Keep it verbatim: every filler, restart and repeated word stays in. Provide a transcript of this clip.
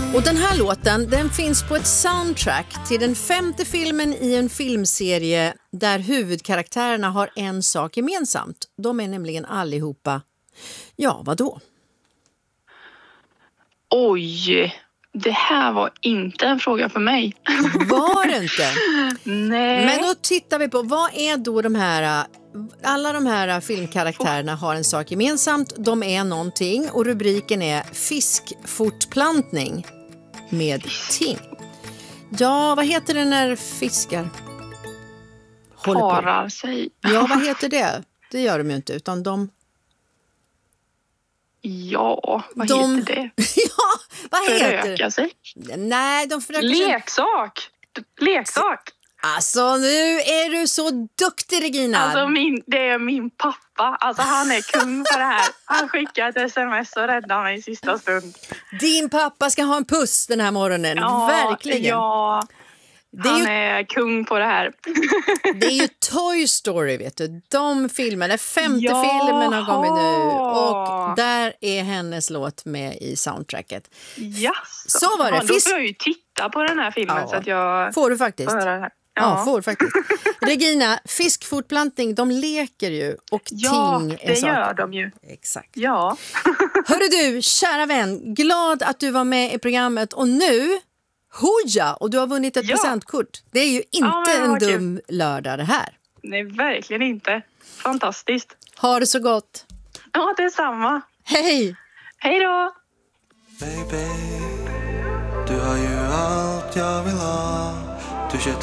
Och den här låten, den finns på ett soundtrack till den femte filmen i en filmserie där huvudkaraktärerna har en sak gemensamt. De är nämligen allihopa, ja vadå? Oj, det här var inte en fråga för mig. Var det inte? Nej. Men då tittar vi på, vad är då de här, alla de här filmkaraktärerna har en sak gemensamt, de är någonting och rubriken är fiskfortplantning med ting. Ja, vad heter det när fiskar håller på? Parar sig. Ja, vad heter det? Det gör de ju inte, utan de... Ja, vad de... heter det? ja, vad heter Föröka det? sig. Nej, de förökar sig... Leksak. Leksak. Alltså, nu är du så duktig, Regina. Alltså, min, det är min pappa. Alltså, han är kung för det här. Han skickar ett sms och räddar mig i sista stund. Din pappa ska ha en puss den här morgonen. Ja, verkligen. Ja, det är han ju, är kung på det här. det är ju Toy Story, vet du. De filmerna, femte Jaha. filmen har kommit nu. Och där är hennes låt med i soundtracket. Yes. Så var det. Ja, då Fisk... får jag ju titta på den här filmen Ja, så att jag får du faktiskt. får höra det här. Ja, Ja, får faktiskt. Regina, fiskfortplantning, de leker ju och ja ting är det saker. gör de ju. Exakt. Ja. Hörru du, kära vän, glad att du var med i programmet och nu, hoja, och du har vunnit ett Ja. presentkort. Det är ju inte Ja, men en vad kul. dum lördag det här. Nej, verkligen inte. Fantastiskt. Ha det så gott. Ja, det är samma. Hej! Hej då! Baby, du har ju allt jag vill ha. Du